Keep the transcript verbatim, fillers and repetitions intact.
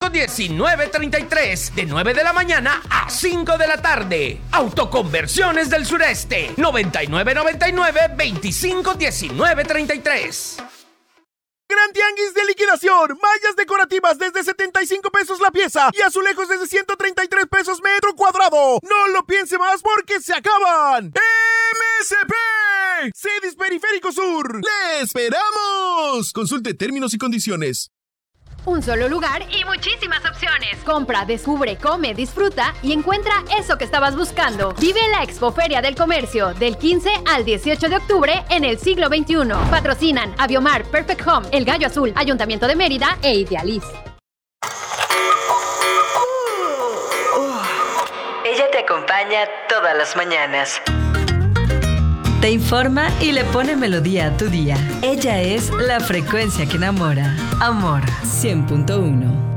veinticinco, diecinueve, treinta y tres. De nueve de la mañana a cinco de la tarde. Autoconversiones del Sureste. noventa y nueve, noventa y nueve, veinticinco, diecinueve, treinta y tres. Gran tianguis de liquidación. Mallas decorativas desde setenta y cinco pesos la pieza y azulejos desde ciento treinta y tres pesos metro cuadrado. No lo piense más porque se acaban. M S P Cedis Periférico Sur. ¡Le esperamos! Consulte términos y condiciones. Un solo lugar y muchísimas opciones. Compra, descubre, come, disfruta y encuentra eso que estabas buscando. Vive la Expo Feria del Comercio del quince al dieciocho de octubre en el siglo veintiuno. Patrocinan Aviomar, Perfect Home, El Gallo Azul, Ayuntamiento de Mérida e Idealiz. Ella te acompaña todas las mañanas. Te informa y le pone melodía a tu día. Ella es la frecuencia que enamora. Amor cien punto uno.